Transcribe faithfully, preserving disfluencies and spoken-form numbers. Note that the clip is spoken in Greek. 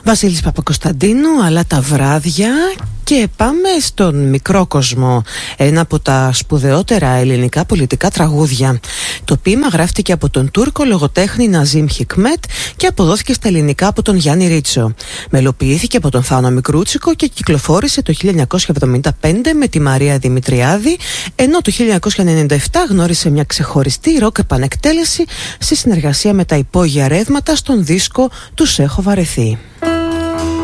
Βασίλης Παπακοσταντίνου, αλλά τα βράδια. Και πάμε στον μικρό κόσμο, ένα από τα σπουδαιότερα ελληνικά πολιτικά τραγούδια. Το ποίημα γράφτηκε από τον Τούρκο λογοτέχνη Ναζίμ Χικμέτ και αποδόθηκε στα ελληνικά από τον Γιάννη Ρίτσο. Μελοποιήθηκε από τον Θάνο Μικρούτσικο και κυκλοφόρησε το χίλια εννιακόσια εβδομήντα πέντε με τη Μαρία Δημητριάδη, ενώ το χίλια εννιακόσια ενενήντα επτά γνώρισε μια ξεχωριστή ροκ επανεκτέλεση σε συνεργασία με τα Υπόγεια Ρεύματα στον δίσκο «Τους έχω βαρεθεί».